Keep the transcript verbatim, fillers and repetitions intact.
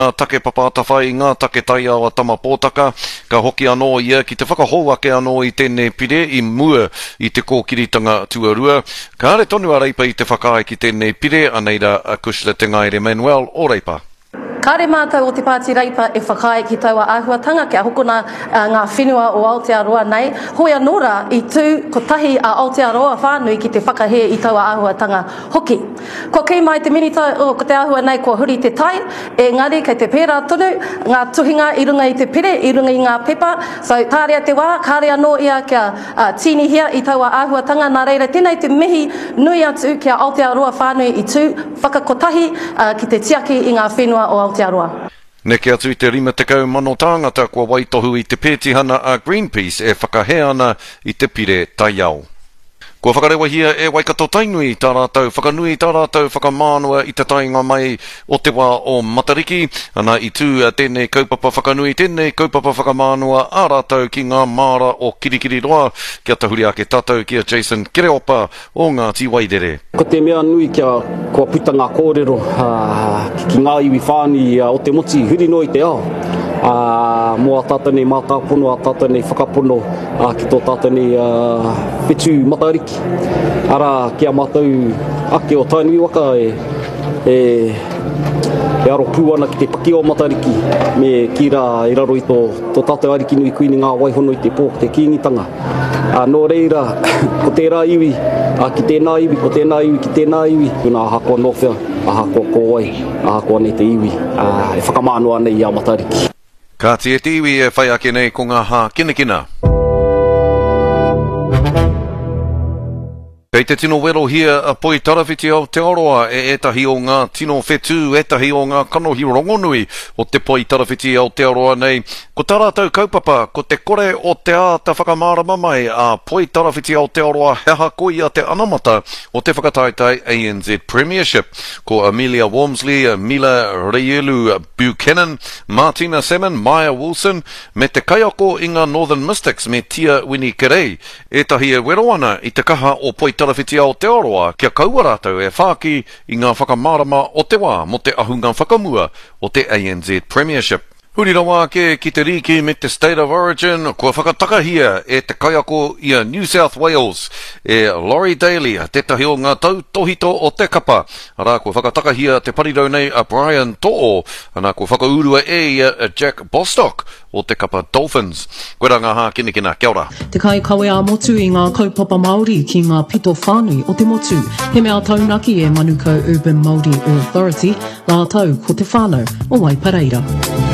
ngā take papata whai, ngā take tai awa tama pōtaka, ka hoki anō ia ki te whakahouake anō i tēnei pire i mua i te kōkiritanga tuarua. Ka are tonu a reipa i te whakaai ki tēnei pire, aneira a Kushla te Ngaire Manuel o reipa. Kāre mātou o te pāti reipa e whakae ki taua āhuatanga kia hokona uh, ngā whenua o Aotearoa nei. Hoi anōra i tū ko tahi a Aotearoa whānui ki te whakahe i taua āhuatanga hoki. Ko kei mai te minita o ko te āhua nei kua huri te tai, e ngari kei te pērā tonu, ngā tuhinga i runga i te pire, i runga i ngā pepa. So tārea te wā, kāre anō ia kia uh, tini hia i taua āhuatanga, nā reira tēnei te mihi nui atu kia Aotearoa whānui i tū whakakotahi uh, ki te tiaki i ngā whenua o Aotearoa. Neke atu i te rima te kau mano tāngata kua waitohu i te pētihana a Greenpeace e whakahe ana i te pire taiao. Kua whakarewa hia e Waikato Tainui tā rātou, whakanui tā rātou whakamānua i te tainga mai o te wā o Matariki, ana i tū a tēnei kaupapa whakanui, tēnei kaupapa whakamānua ā rātou ki ngā māra o Kirikiri roa, kia tahuri ake tātou kia Jason Kireopa o ngā Tiwaidere. Ko te mea nui kia kua puta ngā kōrero uh, ki ngā iwi whāni uh, o te moti huri no i te ao. Uh, mo a tātane mātāpono, a tātane whakapono, uh, ki tō tātane uh, whetū Matariki. Ara kia mātou ake o Tainui waka e, e, e aro pū ana ki te paki o Matariki, me ki rā i raro i tō, tō tātou ariki nui kuini ngā waihono i te pō, te kīngitanga. Uh, nō reira, ko tērā iwi, uh, ki tēnā iwi, ko tēnā iwi, ki tēnā iwi, kuna ahakoa nōwhia, ahakoa kōwai, ahakoa nei te iwi, uh, e whakamānoa nei i a Matariki. Ka te te iwi e whai ake nei ko ngā hā kinakina. Kei te tino wero hia a poi tarawhiti o te oroa e etahi o ngā tino whetū, etahi o ngā kanohi rongonui o te poi tarawhiti o te oroa nei. Ko tā rātou kaupapa, ko te kore o te ā ta whakamārama mai a poi tarawhiti o te oroa heha koi a te anamata o te whakataitai A N Z Premiership. Ko Amelia Walmsley, Mila Reielu Buchanan, Martina Salmon, Maya Wilson, me te kaiako i ngā Northern Mystics me Tia Winnie Kerei. Etahi e wero ana i te kaha o poi tarawhiti o te oroa, kia kaua rātou e whāki i ngā whakamārama o te wā mo te ahunga whakamua o te A N Z Premiership. Huri rawa ke ki te riki me te State of Origin, kua whakatakahia e te kaiako i a New South Wales, e Laurie Daly, tētahi o ngā tau tohito o te kapa. Ara kua whakatakahia te parirau nei a Brian To'o, ana kua whakaurua e i a Jack Bostock o te kapa Dolphins. Koera ngā hā kinakina, kia ora. Te kai kawe a motu i ngā kaupapa Māori ki ngā pito whānui o te motu. He mea taunaki e Manukau Urban Māori Authority, ngā tau ko te whānau o Waipareira.